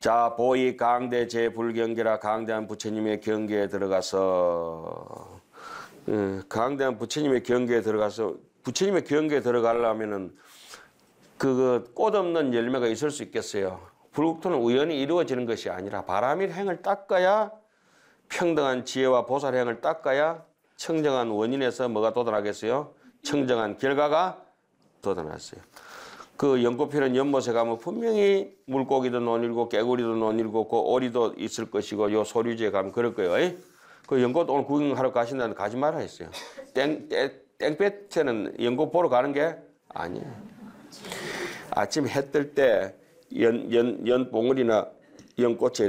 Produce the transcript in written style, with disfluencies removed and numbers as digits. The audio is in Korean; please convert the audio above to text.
자, 보이 강대 제불경계라 강대한 부처님의 경계에 들어가서 강대한 부처님의 경계에 들어가서 부처님의 경계에 들어가려면은 그 꽃없는 열매가 있을 수 있겠어요. 불국토는 우연히 이루어지는 것이 아니라 바람일 행을 닦아야 평등한 지혜와 보살 행을 닦아야 청정한 원인에서 뭐가 돋아나겠어요? 청정한 결과가 돋아났어요. 그 연꽃피는 연못에 가면 분명히 물고기도 논일고 개구리도 논일고 그 오리도 있을 것이고 요 소류지에 가면 그럴 거예요. 에이? 그 연꽃 오늘 구경하러 가신다는데 가지 말라 했어요. 땡볕에는 연꽃 보러 가는 게 아니에요. 아침 해 뜰 때 연봉우리나 연꽃에